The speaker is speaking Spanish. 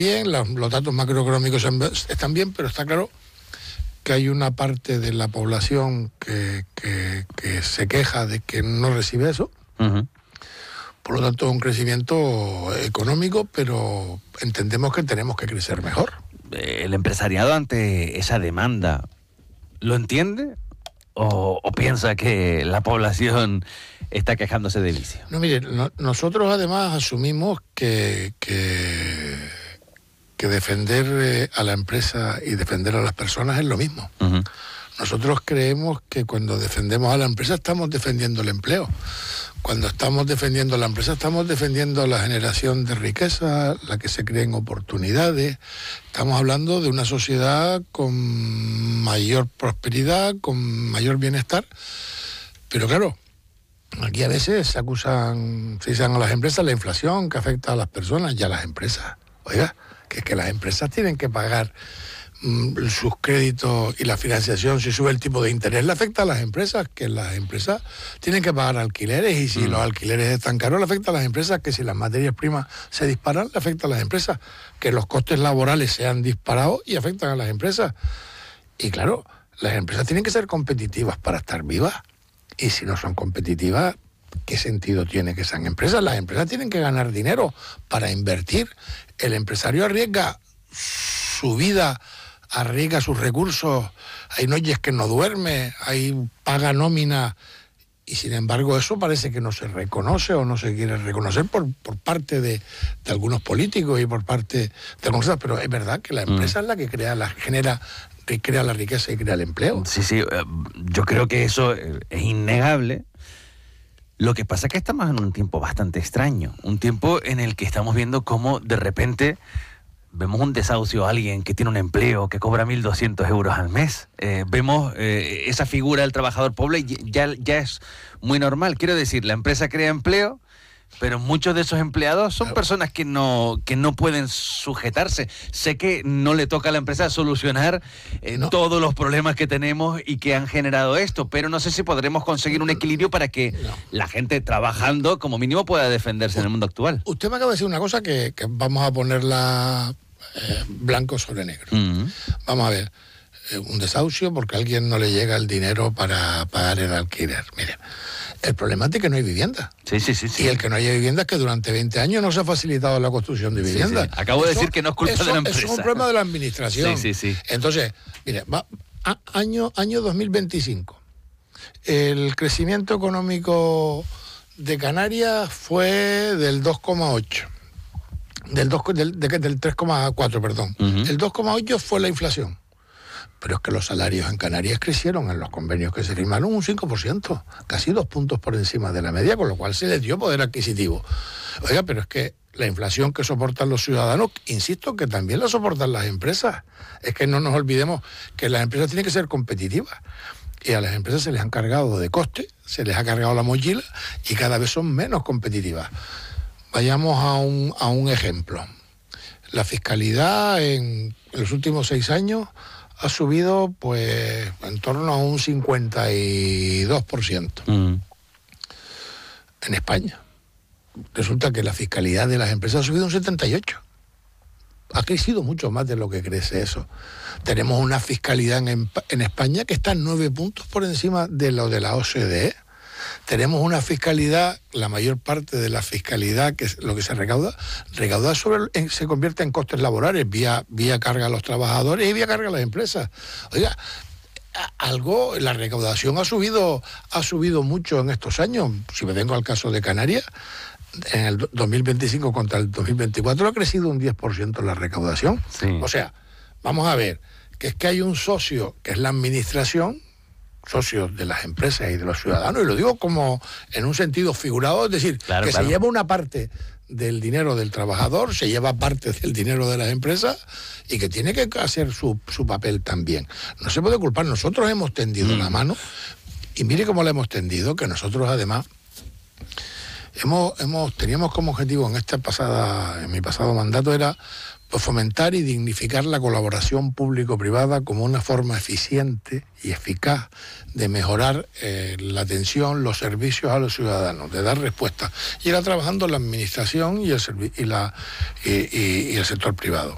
bien, los datos macroeconómicos están bien, pero está claro que hay una parte de la población que se queja de que no recibe eso. Uh-huh. Por lo tanto, un crecimiento económico, pero entendemos que tenemos que crecer mejor. ¿El empresariado ante esa demanda lo entiende o piensa que la población está quejándose de vicio? No, mire, nosotros además asumimos que defender a la empresa y defender a las personas es lo mismo. Uh-huh. Nosotros creemos que cuando defendemos a la empresa estamos defendiendo el empleo. Cuando estamos defendiendo la empresa estamos defendiendo la generación de riqueza, la que se creen oportunidades. Estamos hablando de una sociedad con mayor prosperidad, con mayor bienestar. Pero claro, aquí a veces se dicen a las empresas la inflación que afecta a las personas y a las empresas. Oiga, que es que las empresas tienen que pagar sus créditos y la financiación. Si sube el tipo de interés le afecta a las empresas, que las empresas tienen que pagar alquileres, y si los alquileres están caros le afecta a las empresas, que si las materias primas se disparan le afecta a las empresas, que los costes laborales se han disparado y afectan a las empresas. Y claro, las empresas tienen que ser competitivas para estar vivas, y si no son competitivas, ¿qué sentido tiene que sean empresas? Las empresas tienen que ganar dinero para invertir. El empresario arriesga su vida, arriesga sus recursos, hay noches que no duerme, hay paga nómina, y sin embargo eso parece que no se reconoce o no se quiere reconocer por parte de algunos políticos y por parte de algunos, pero es verdad que la empresa es la que crea la riqueza y crea el empleo. Sí, yo creo que eso es innegable. Lo que pasa es que estamos en un tiempo bastante extraño, un tiempo en el que estamos viendo cómo de repente vemos un desahucio a alguien que tiene un empleo, que cobra 1.200 euros al mes. Vemos esa figura del trabajador pobre y ya es muy normal. Quiero decir, la empresa crea empleo, pero muchos de esos empleados son personas que no pueden sujetarse. Sé que no le toca a la empresa solucionar todos los problemas que tenemos y que han generado esto, pero no sé si podremos conseguir un equilibrio para que la gente trabajando como mínimo pueda defenderse en el mundo actual. Usted me acaba de decir una cosa que vamos a ponerla blanco sobre negro. Uh-huh. Vamos a ver, un desahucio porque a alguien no le llega el dinero para pagar el alquiler. Miren, el problema es de que no hay vivienda. Sí. Y el que no haya vivienda es que durante 20 años no se ha facilitado la construcción de vivienda. Sí. Acabo de decir que no es culpa de la empresa. Eso es un problema de la administración. Sí. Entonces, mire, año 2025. El crecimiento económico de Canarias fue del 2,8. Del 3,4, perdón. Uh-huh. El 2,8 fue la inflación. Pero es que los salarios en Canarias crecieron en los convenios que se firmaron un 5%, casi 2 puntos por encima de la media, con lo cual se les dio poder adquisitivo. Oiga, pero es que la inflación que soportan los ciudadanos, insisto, que también la soportan las empresas. Es que no nos olvidemos que las empresas tienen que ser competitivas. Y a las empresas se les han cargado de coste, se les ha cargado la mochila y cada vez son menos competitivas. Vayamos a un ejemplo. La fiscalidad en los últimos 6 años ha subido pues en torno a un 52% en España. Resulta que la fiscalidad de las empresas ha subido un 78%. Ha crecido mucho más de lo que crece eso. Tenemos una fiscalidad en España que está 9 puntos por encima de lo de la OCDE. Tenemos una fiscalidad, la mayor parte de la fiscalidad, que es lo que se recauda se convierte en costes laborales, vía carga a los trabajadores y vía carga a las empresas. Oiga, la recaudación ha subido mucho en estos años. Si me vengo al caso de Canarias, en el 2025 contra el 2024 ha crecido un 10% la recaudación. Sí. O sea, vamos a ver, que es que hay un socio, que es la administración, socios de las empresas y de los ciudadanos, y lo digo como en un sentido figurado, es decir, claro. Se lleva una parte del dinero del trabajador, se lleva parte del dinero de las empresas y que tiene que hacer su papel también. No se puede culpar, nosotros hemos tendido la mano y mire cómo la hemos tendido, que nosotros además teníamos como objetivo en mi pasado mandato era pues fomentar y dignificar la colaboración público-privada como una forma eficiente y eficaz de mejorar la atención, los servicios a los ciudadanos, de dar respuesta. Y era trabajando la administración y el sector privado.